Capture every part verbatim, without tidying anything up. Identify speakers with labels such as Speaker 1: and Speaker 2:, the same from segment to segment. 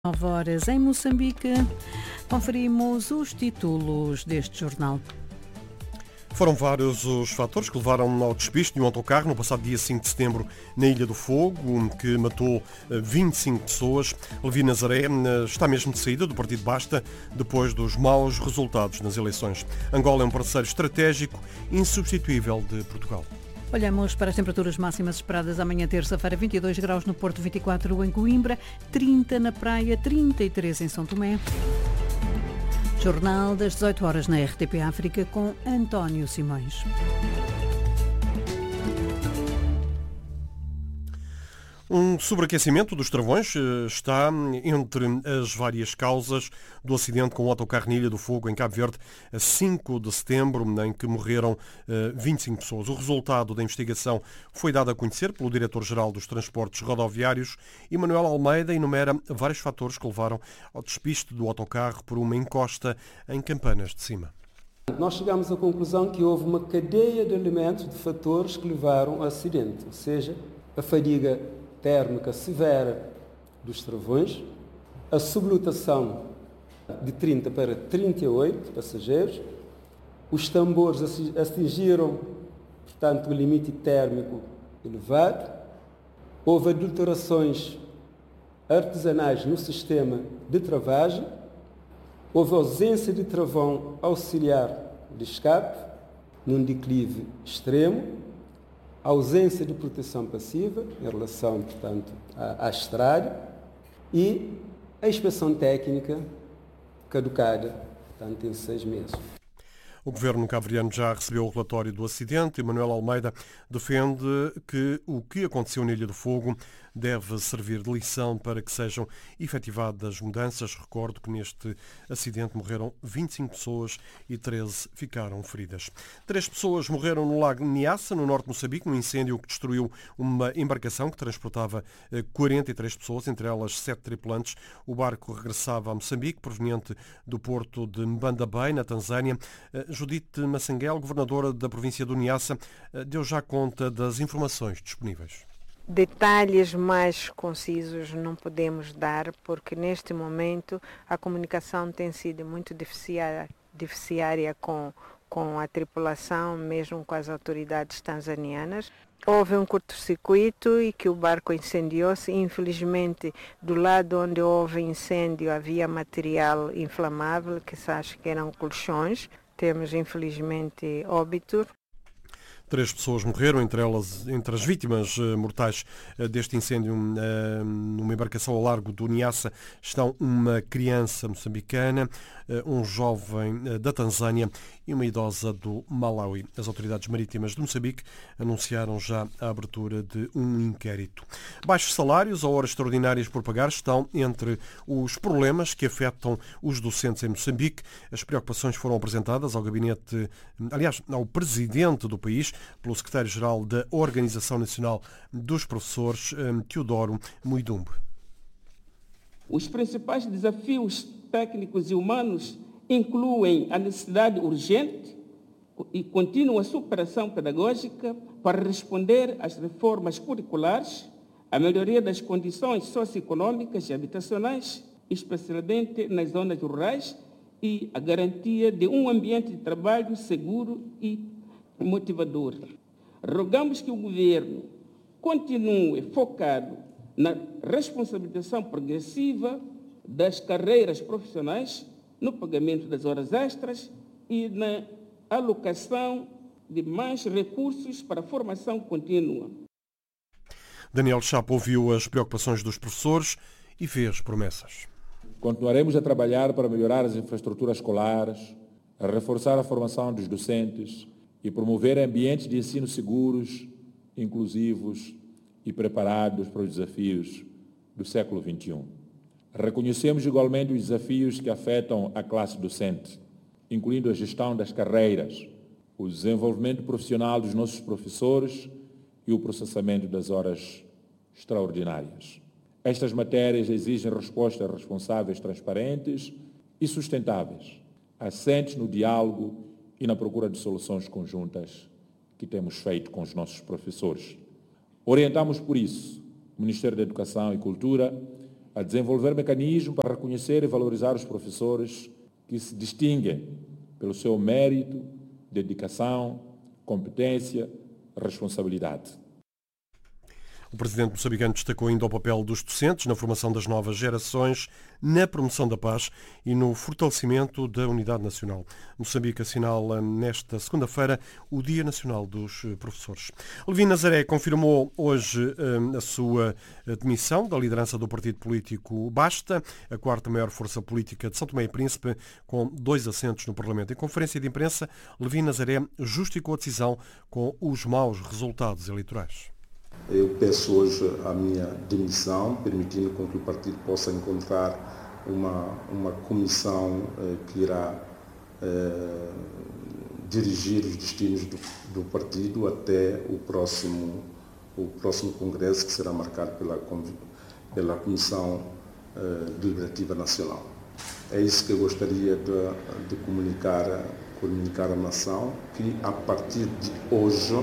Speaker 1: nove horas em Moçambique. Conferimos os títulos deste jornal.
Speaker 2: Foram vários os fatores que levaram ao despiste de um autocarro no passado dia cinco de setembro na Ilha do Fogo, que matou vinte e cinco pessoas. Levi Nazaré está mesmo de saída do Partido Basta depois dos maus resultados nas eleições. Angola é um parceiro estratégico insubstituível de Portugal.
Speaker 1: Olhamos para as temperaturas máximas esperadas amanhã, terça-feira, vinte e dois graus no Porto, vinte e quatro em Coimbra, trinta na Praia, trinta e três em São Tomé. Jornal das dezoito horas na R T P África com António Simões.
Speaker 2: Um sobreaquecimento dos travões está entre as várias causas do acidente com o autocarro na Ilha do Fogo, em Cabo Verde, a cinco de setembro, em que morreram vinte e cinco pessoas. O resultado da investigação foi dado a conhecer pelo Diretor-Geral dos Transportes Rodoviários e Manuel Almeida enumera vários fatores que levaram ao despiste do autocarro por uma encosta em Campanas de Cima.
Speaker 3: Nós chegamos à conclusão que houve uma cadeia de elementos, de fatores que levaram ao acidente, ou seja, a fadiga térmica severa dos travões, a sublotação de trinta para trinta e oito passageiros, os tambores atingiram, portanto, o limite térmico elevado, houve adulterações artesanais no sistema de travagem, houve ausência de travão auxiliar de escape, num declive extremo, ausência de proteção passiva em relação, portanto, à, à estrada e a inspeção técnica caducada, portanto, em seis meses.
Speaker 2: O governo cabo-verdiano já recebeu o relatório do acidente e Manuel Almeida defende que o que aconteceu na Ilha do Fogo deve servir de lição para que sejam efetivadas mudanças. Recordo que neste acidente morreram vinte e cinco pessoas e treze ficaram feridas. Três pessoas morreram no lago Niassa, no norte de Moçambique, num incêndio que destruiu uma embarcação que transportava quarenta e três pessoas, entre elas sete tripulantes. O barco regressava a Moçambique, proveniente do porto de Mbanda Bay, na Tanzânia. Judite Massanguel, governadora da província do Niassa, deu já conta das informações disponíveis.
Speaker 4: Detalhes mais concisos não podemos dar, porque neste momento a comunicação tem sido muito deficiária, deficiária com, com a tripulação, mesmo com as autoridades tanzanianas. Houve um curto-circuito e que o barco incendiou-se. Infelizmente, do lado onde houve incêndio havia material inflamável, que se acha que eram colchões. Temos, infelizmente, óbito.
Speaker 2: Três pessoas morreram, entre elas, entre as vítimas mortais deste incêndio numa embarcação ao largo do Niassa estão uma criança moçambicana, um jovem da Tanzânia e uma idosa do Malawi. As autoridades marítimas de Moçambique anunciaram já a abertura de um inquérito. Baixos salários ou horas extraordinárias por pagar estão entre os problemas que afetam os docentes em Moçambique. As preocupações foram apresentadas ao gabinete, aliás, ao presidente do país, pelo secretário-geral da Organização Nacional dos Professores, Teodoro Muidumbe.
Speaker 5: Os principais desafios técnicos e humanos incluem a necessidade urgente e contínua superação pedagógica para responder às reformas curriculares, a melhoria das condições socioeconômicas e habitacionais, especialmente nas zonas rurais, e a garantia de um ambiente de trabalho seguro e motivador. Rogamos que o governo continue focado na responsabilização progressiva das carreiras profissionais, no pagamento das horas extras e na alocação de mais recursos para a formação contínua.
Speaker 2: Daniel Chapo ouviu as preocupações dos professores e fez promessas.
Speaker 6: Continuaremos a trabalhar para melhorar as infraestruturas escolares, a reforçar a formação dos docentes e promover ambientes de ensino seguros, inclusivos e preparados para os desafios do século vinte e um. Reconhecemos igualmente os desafios que afetam a classe docente, incluindo a gestão das carreiras, o desenvolvimento profissional dos nossos professores e o processamento das horas extraordinárias. Estas matérias exigem respostas responsáveis, transparentes e sustentáveis, assentes no diálogo e na procura de soluções conjuntas que temos feito com os nossos professores. Orientamos, por isso, o Ministério da Educação e Cultura a desenvolver mecanismos para reconhecer e valorizar os professores que se distinguem pelo seu mérito, dedicação, competência, responsabilidade.
Speaker 2: O presidente moçambicano destacou ainda o papel dos docentes na formação das novas gerações, na promoção da paz e no fortalecimento da unidade nacional. Moçambique assinala nesta segunda-feira o Dia Nacional dos Professores. Levi Nazaré confirmou hoje a sua demissão da liderança do partido político Basta, a quarta maior força política de São Tomé e Príncipe, com dois assentos no Parlamento. Em conferência de imprensa, Levi Nazaré justificou a decisão com os maus resultados eleitorais.
Speaker 7: Eu peço hoje a minha demissão, permitindo com que o partido possa encontrar uma, uma comissão eh, que irá eh, dirigir os destinos do, do partido até o próximo, o próximo congresso, que será marcado pela, pela Comissão eh, Deliberativa Nacional. É isso que eu gostaria de, de comunicar, comunicar à nação, que a partir de hoje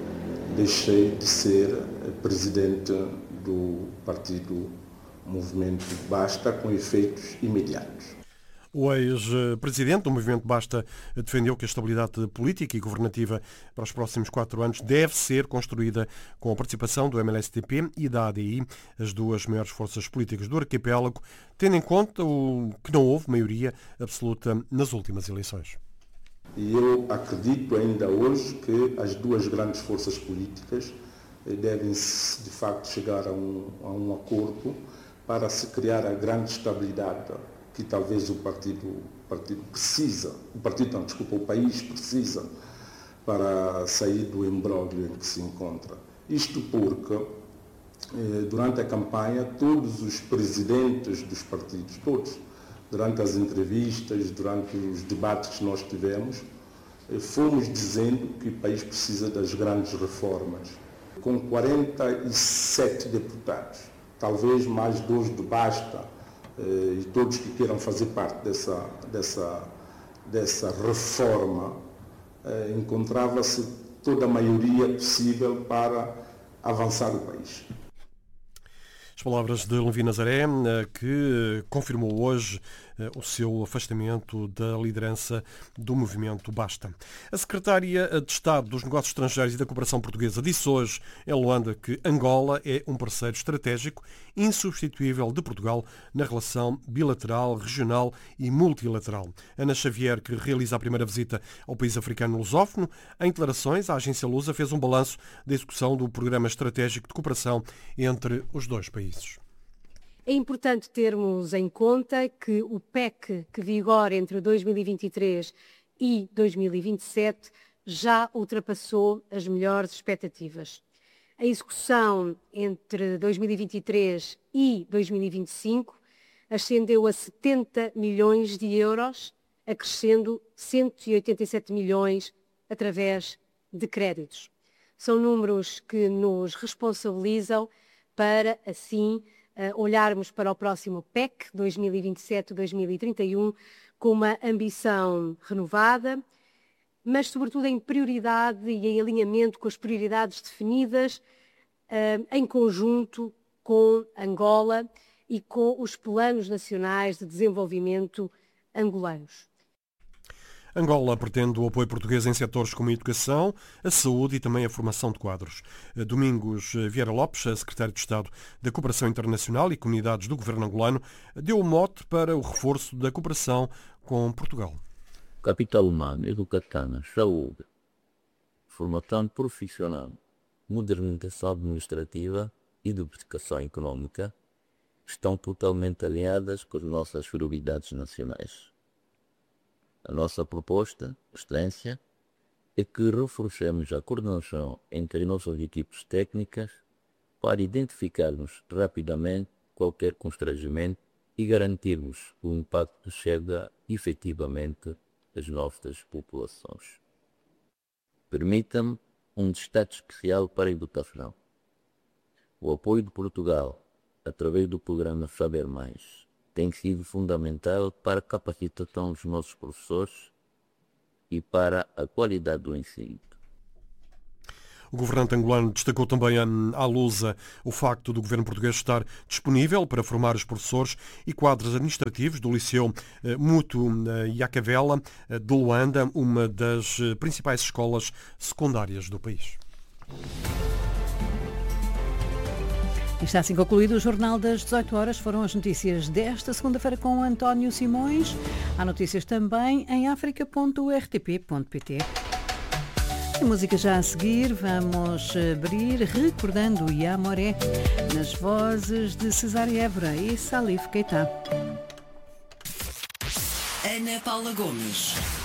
Speaker 7: deixei de ser presidente do partido Movimento Basta com efeitos imediatos.
Speaker 2: O ex-presidente do Movimento Basta defendeu que a estabilidade política e governativa para os próximos quatro anos deve ser construída com a participação do M L S T P e da A D I, as duas maiores forças políticas do arquipélago, tendo em conta o que não houve maioria absoluta nas últimas eleições.
Speaker 7: E eu acredito ainda hoje que as duas grandes forças políticas devem, de facto, chegar a um, a um acordo para se criar a grande estabilidade que talvez o partido, o partido precisa, o partido não, desculpa, o país precisa para sair do imbróglio em que se encontra. Isto porque, durante a campanha, todos os presidentes dos partidos, todos, durante as entrevistas, durante os debates que nós tivemos, fomos dizendo que o país precisa das grandes reformas. Com quarenta e sete deputados, talvez mais dois de Basta, e todos que queiram fazer parte dessa, dessa, dessa reforma, encontrava-se toda a maioria possível para avançar o país.
Speaker 2: As palavras de Levi Nazaré, que confirmou hoje o seu afastamento da liderança do movimento Basta. A secretária de Estado dos Negócios Estrangeiros e da Cooperação Portuguesa disse hoje em Luanda que Angola é um parceiro estratégico insubstituível de Portugal na relação bilateral, regional e multilateral. Ana Xavier, que realiza a primeira visita ao país africano lusófono, em declarações, a agência Lusa fez um balanço da execução do Programa Estratégico de Cooperação entre os dois países.
Speaker 8: É importante termos em conta que o P E C que vigora entre dois mil e vinte e três e dois mil e vinte e sete já ultrapassou as melhores expectativas. A execução entre dois mil e vinte e três e dois mil e vinte e cinco ascendeu a setenta milhões de euros, acrescendo cento e oitenta e sete milhões através de créditos. São números que nos responsabilizam para, assim, Uh, olharmos para o próximo P E C dois mil e vinte e sete a dois mil e trinta e um com uma ambição renovada, mas sobretudo em prioridade e em alinhamento com as prioridades definidas uh, em conjunto com Angola e com os planos nacionais de desenvolvimento angolanos.
Speaker 2: Angola pretende o apoio português em setores como a educação, a saúde e também a formação de quadros. Domingos Vieira Lopes, secretário de Estado da Cooperação Internacional e Comunidades do Governo angolano, deu o mote para o reforço da cooperação com Portugal.
Speaker 9: Capital humano, educação, saúde, formação profissional, modernização administrativa e diversificação econômica estão totalmente alinhadas com as nossas prioridades nacionais. A nossa proposta, excelência, é que reforcemos a coordenação entre nossas equipes técnicas para identificarmos rapidamente qualquer constrangimento e garantirmos que o impacto chega efetivamente às nossas populações. Permita-me um destaque especial para a educação. O apoio de Portugal, através do programa Saber Mais, tem sido fundamental para a capacitação dos nossos professores e para a qualidade do ensino.
Speaker 2: O governante angolano destacou também à Lusa o facto do governo português estar disponível para formar os professores e quadros administrativos do Liceu Mútuo Iacavela de Luanda, uma das principais escolas secundárias do país.
Speaker 1: Está assim concluído o Jornal das dezoito horas. Foram as notícias desta segunda-feira com António Simões. Há notícias também em africa ponto r t p ponto p t. A música já a seguir, vamos abrir recordando Iamoré nas vozes de Cesário Évora e Salif Keita.
Speaker 10: Ana Paula Gomes.